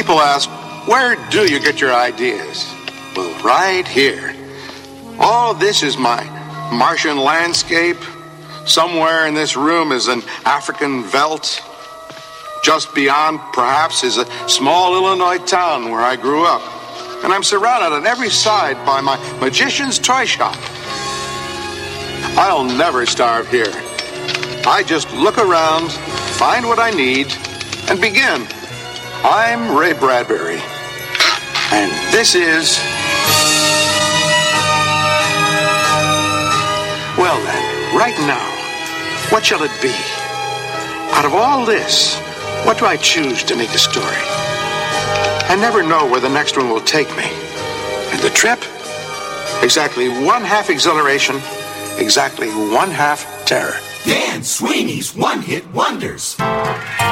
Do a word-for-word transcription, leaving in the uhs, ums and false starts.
People ask, where do you get your ideas? Well, right here. All this is my Martian landscape. Somewhere in this room is an African veldt. Just beyond, perhaps, is a small Illinois town where I grew up. And I'm surrounded on every side by my magician's toy shop. I'll never starve here. I just look around, find what I need, and begin. I'm Ray Bradbury. And this is... Well then, right now, what shall it be? Out of all this, what do I choose to make a story? I never know where the next one will take me. And the trip? Exactly one half exhilaration, exactly one half terror. Dan Sweeney's One Hit Wonders.